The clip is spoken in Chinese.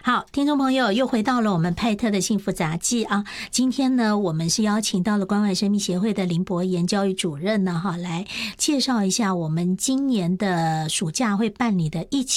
好，听众朋友又回到了我们派特的幸福杂技啊！今天呢，我们是邀请到了关怀生命协会的林博妍教育主任呢，来介绍一下我们今年的暑假会办理的一起